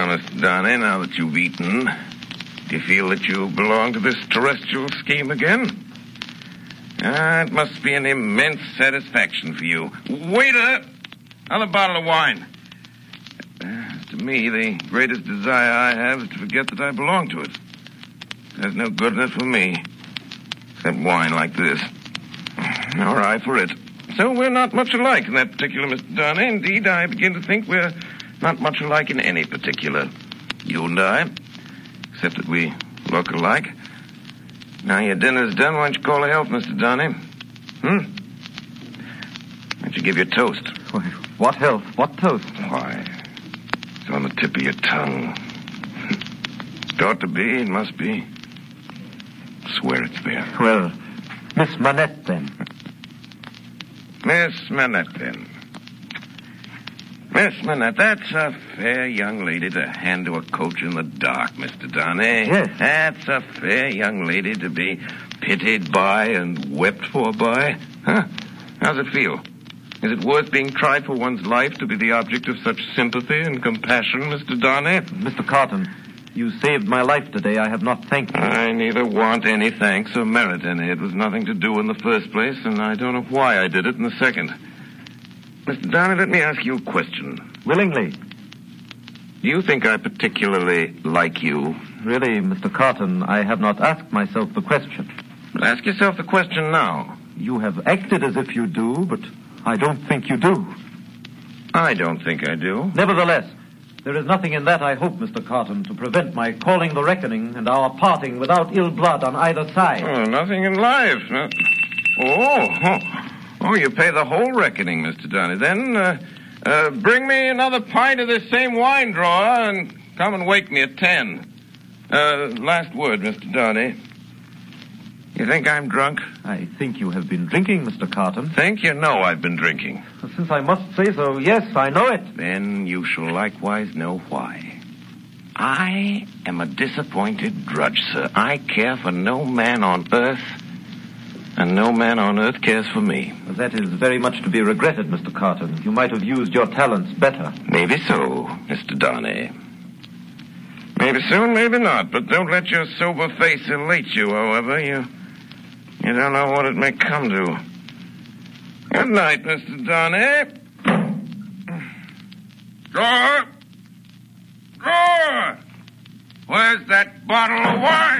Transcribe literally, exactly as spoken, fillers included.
Now, Mister Darnay, now that you've eaten, do you feel that you belong to this terrestrial scheme again? Ah, it must be an immense satisfaction for you. Waiter! Another bottle of wine. Uh, to me, the greatest desire I have is to forget that I belong to it. There's no good in it for me, except wine like this. All right, for it. So we're not much alike in that particular, Mister Darnay. Indeed, I begin to think we're not much alike in any particular. You and I, except that we look alike. Now your dinner's done, why don't you call a health, Mister Darnay? Hmm? Why don't you give your toast? Why, what health? What toast? Why, it's on the tip of your tongue. It ought to be, it must be. I swear it's there. Well, Miss Manette, then. Miss Manette, then. Miss Manette, that's a fair young lady to hand to a coach in the dark, Mister Darnay. Yes. That's a fair young lady to be pitied by and wept for by. Huh? How's it feel? Is it worth being tried for one's life to be the object of such sympathy and compassion, Mister Darnay? Mister Carton, you saved my life today. I have not thanked you. I neither want any thanks or merit any. It was nothing to do in the first place, and I don't know why I did it in the second. Mister Darnay, let me ask you a question. Willingly. Do you think I particularly like you? Really, Mister Carton, I have not asked myself the question. Well, ask yourself the question now. You have acted as if you do, but I don't think you do. I don't think I do. Nevertheless, there is nothing in that, I hope, Mister Carton, to prevent my calling the reckoning and our parting without ill blood on either side. Oh, nothing in life. No. Oh, oh, oh, you pay the whole reckoning, Mister Darnay. Then uh, uh, bring me another pint of this same wine drawer and come and wake me at ten. Uh, last word, Mister Darnay. You think I'm drunk? I think you have been drinking, Mister Carton. Think you know I've been drinking. Since I must say so, yes, I know it. Then you shall likewise know why. I am a disappointed drudge, sir. I care for no man on earth, and no man on earth cares for me. That is very much to be regretted, Mister Carton. You might have used your talents better. Maybe so, Mister Darnay. Maybe so and maybe not, but don't let your sober face elate you, however. You, you don't know what it may come to. Good night, Mister Darnay. Drawer! Drawer! Where's that bottle of wine?